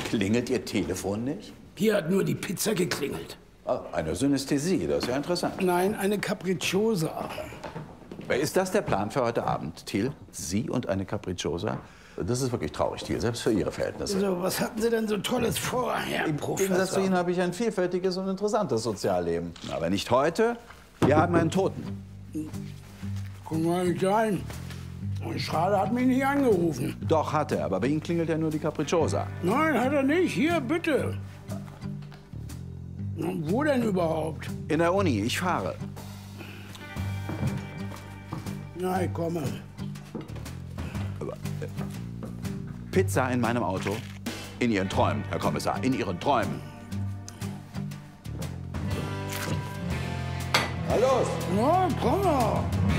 Klingelt Ihr Telefon nicht? Hier hat nur die Pizza geklingelt. Ah, eine Synästhesie, das ist ja interessant. Nein, eine Capricciosa. Ist das der Plan für heute Abend, Thiel? Sie und eine Capricciosa? Das ist wirklich traurig, Thiel, selbst für Ihre Verhältnisse. So, was hatten Sie denn so Tolles vor, Herr Im Professor? Gegensatz zu Ihnen habe ich ein vielfältiges und interessantes Sozialleben. Aber nicht heute. Wir haben einen Toten. Kann doch nicht sein. Und Schrader hat mich nicht angerufen. Doch, hat er, aber bei Ihnen klingelt ja nur die Capricciosa. Nein, hat er nicht. Hier, bitte. Na, wo denn überhaupt? In der Uni, ich fahre. Na, ich komme. Pizza in meinem Auto. In Ihren Träumen, Herr Kommissar, in Ihren Träumen. Na los! Na, komm mal.